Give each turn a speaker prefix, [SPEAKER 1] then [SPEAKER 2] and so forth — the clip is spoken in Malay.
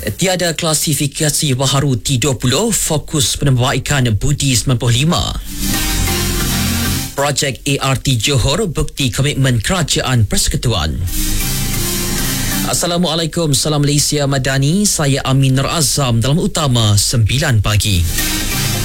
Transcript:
[SPEAKER 1] Tiada klasifikasi baharu T20, fokus penambahaikan budi 95. Projek ART Johor bukti komitmen Kerajaan Persekutuan. Assalamualaikum, salam Malaysia Madani. Saya Amin Nur Azam dalam utama 9 pagi.